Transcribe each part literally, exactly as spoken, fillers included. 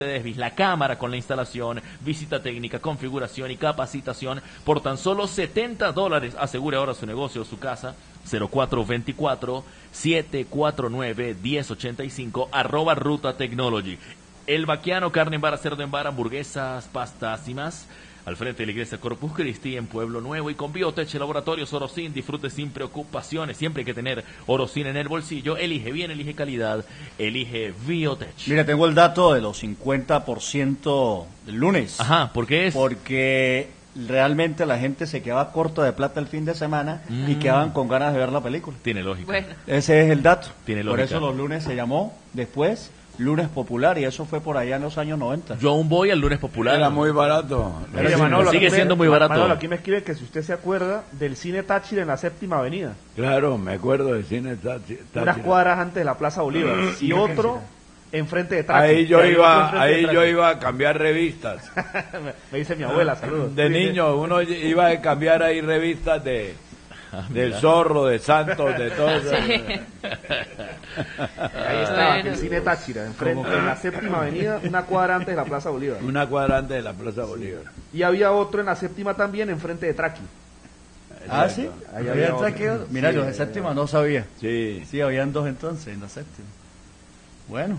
Desvis, la cámara con la instalación, visita técnica, configuración y capacitación por tan solo setenta dólares. Asegure ahora su negocio o su casa. Cero cuatro dos cuatro, siete cuatro nueve, uno cero ocho cinco, arroba Ruta Technology. El Baquiano, carne en vara, cerdo en vara, hamburguesas, pastas y más. Al frente de la iglesia Corpus Christi en Pueblo Nuevo, y con Biotech Laboratorios Orocin. Disfrute sin preocupaciones. Siempre hay que tener Orocin en el bolsillo. Elige bien, elige calidad, elige Biotech. Mira, tengo el dato de los cincuenta por ciento del lunes. Ajá, ¿por qué es? Porque realmente la gente se quedaba corta de plata el fin de semana mm. y quedaban con ganas de ver la película. Tiene lógica. Bueno. Ese es el dato. Tiene lógica. Por eso los lunes se llamó después Lunes Popular, y eso fue por allá en los años noventa. Yo aún voy al Lunes Popular. Era muy barato. Pero Oye, Manolo, sigue me, siendo muy barato. Manolo, aquí me escribe que si usted se acuerda del cine Táchira en la Séptima Avenida. Claro, me acuerdo del cine Táchira. Unas cuadras antes de la Plaza Bolívar. y otro enfrente de Track. Ahí yo iba, ahí yo iba a cambiar revistas. Me dice mi abuela, saludos. De niño uno iba a cambiar ahí revistas de Ah, del Zorro, de Santos, de todo eso. Sí. Ahí estaba, el cine Táchira, enfrente de la Séptima Avenida, una cuadra antes de la Plaza Bolívar. Una cuadra antes de la Plaza Bolívar. Sí. Y había otro en la Séptima también, enfrente de Traqui. Ah, sí. Ahí había había Traqui. Mira, sí, yo en Séptima no sabía. Sí. Sí, habían dos entonces en la Séptima. Bueno.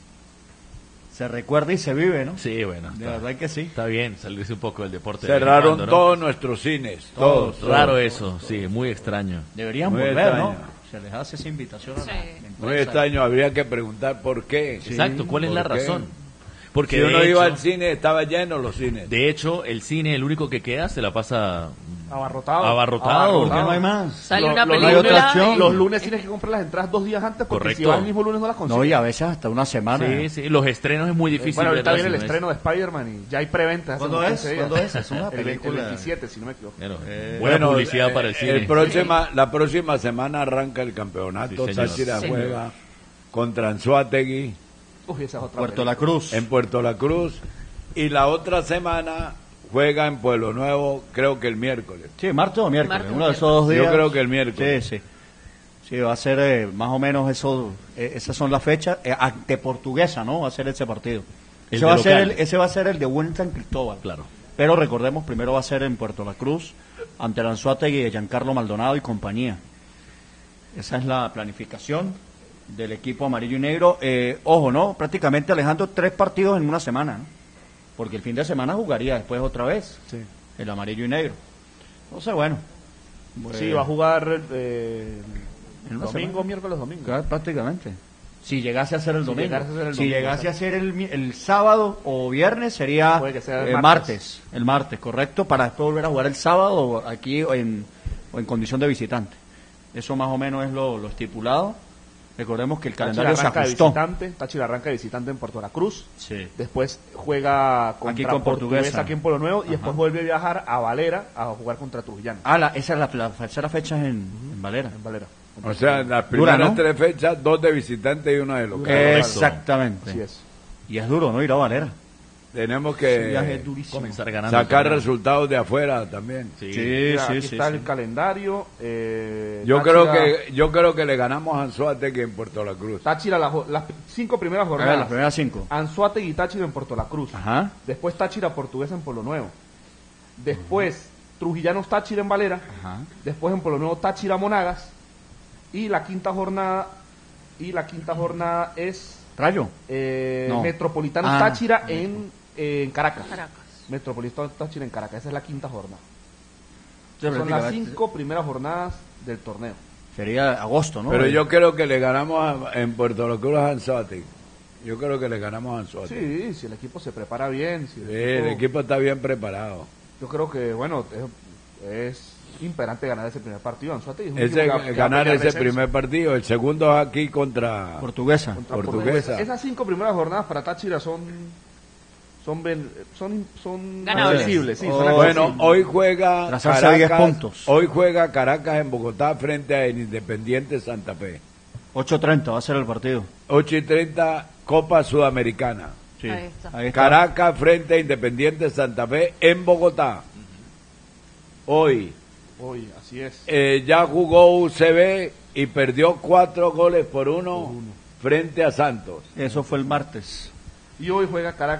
Se recuerda y se vive, ¿no? Sí, bueno. De verdad que sí. Está bien salirse un poco del deporte. Cerraron de ¿no? todos nuestros cines. Todos. todos raro todos, eso, todos. Sí, muy extraño. Deberían muy volver, extraño. ¿no? Se les hace esa invitación a sí. la, la Muy extraño, habría que preguntar por qué. Sí. Exacto, ¿cuál es la ¿Por qué? razón? Porque si uno hecho, iba al cine, estaba lleno los cines. De hecho, el cine, el único que queda, se la pasa abarrotado. Abarrotado. ¿Por qué no hay más? Sale Lo- una lo- película. no hay otra opción. y- Los lunes tienes que comprar las entradas dos días antes, porque Correcto. si vas el mismo lunes no las consigues. No, y a veces hasta una semana. Sí, sí, los estrenos es muy difícil. Bueno, ahorita verlas, viene el ¿no es? estreno de Spider-Man y ya hay preventas. hace ¿Cuándo unos es? quince días. ¿Cuándo es? Es una El- El, película. veintisiete, si no me equivoco. Bueno, Eh, buena Bueno, publicidad eh, para el cine. el próxima, la próxima semana arranca el campeonato. Sí, señor. Táchira Sí. juega contra Anzoátegui Uy, esa es otra Puerto película. La Cruz. en Puerto La Cruz. Y la otra semana juega en Pueblo Nuevo, creo que el miércoles. Sí, martes o miércoles, Martes o uno de esos dos días. Yo creo que el miércoles. Sí, sí. Sí, va a ser eh, más o menos eso, eh, esas son las fechas. Eh, ante Portuguesa, ¿no? Va a ser ese partido. El Ese de va, a ser local. el, ese va a ser el de Buen San Cristóbal. Claro. Pero recordemos, primero va a ser en Puerto La Cruz, ante el Anzoátegui de Giancarlo Maldonado y compañía. Esa es la planificación del equipo amarillo y negro. Eh, ojo, ¿no? Prácticamente, Alejandro, tres partidos en una semana, ¿no? Porque el fin de semana jugaría después otra vez Sí. el amarillo y negro. Entonces, bueno. pues, Sí, va a jugar eh, en una domingo, semana. miércoles, domingo. Claro, prácticamente. Si llegase a ser el Si domingo. llegase a ser el si domingo, llegase a exacto. ser el, mi- el sábado o viernes, sería Puede que sea el eh, martes. martes. El martes, correcto, para después volver a jugar el sábado aquí o en, o en condición de visitante. Eso más o menos es lo, lo estipulado. Recordemos que el Táchira calendario se arranca de ajustó. visitante, Táchira arranca de visitante en Puerto La Cruz. Sí. Después juega contra Aquí con Portuguesa, Portuguesa. aquí en Pueblo Nuevo. Y Ajá. después vuelve a viajar a Valera a jugar contra Trujillano. Ah, la, esa es la, la tercera fecha en, en Valera. En Valera. O sea, las Dura, primeras ¿no? tres fechas, dos de visitante y una de local. Dura. Exactamente. Así es. Y es duro, ¿no? Ir a Valera. Tenemos Ese viaje que es durísimo. Comenzar ganando. sacar también. resultados de afuera también. Sí. Sí, Mira, sí, aquí sí, está sí. el calendario. Eh, Yo Táchira- creo que yo creo que le ganamos a Anzoátegui en Puerto La Cruz. Táchira, las, jo- las cinco primeras A ver, jornadas. las primeras cinco. Anzoátegui y Táchira en Puerto La Cruz. Ajá. Después Táchira Portuguesa en Pueblo Nuevo. Después Trujillanos Táchira en Valera. Ajá. Después en Pueblo Nuevo Táchira Monagas. Y la quinta jornada y la quinta jornada es Rayo. eh, No. Metropolitanos Ah. Táchira en, eh, en Caracas. Caracas. Metropolitanos Táchira en Caracas. Esa es la quinta jornada. Sí, Son las prácticamente. cinco primeras jornadas del torneo. Sería agosto, ¿no? Pero yo creo que le ganamos a- en Puerto La Cruz a Anzoátegui. Yo creo que le ganamos a Anzoátegui. Sí, si el equipo se prepara bien. Si el, Sí, equipo, el equipo está bien preparado. Yo creo que, bueno, es, es imperante ganar ese primer partido. Anzoátegui es un Ese, equipo que va- que va a ganar pelear ese descenso primer partido. El segundo es aquí contra... Portuguesa. contra Portuguesa. Esas cinco primeras jornadas para Táchira son son ben- son son Ganables. accesibles, sí, Oh, son Bueno, accesibles. hoy juega Trazarse diez Caracas, puntos. hoy juega Caracas en Bogotá frente a Independiente Santa Fe. ocho treinta va a ser el partido. ocho y treinta, Copa Sudamericana. Sí. Ahí está. Ahí está. Caracas frente a Independiente Santa Fe en Bogotá. Hoy Hoy, así es. eh, ya jugó U C B y perdió cuatro goles por uno, Por uno. frente a Santos. Eso fue el martes. y hoy juega Caracas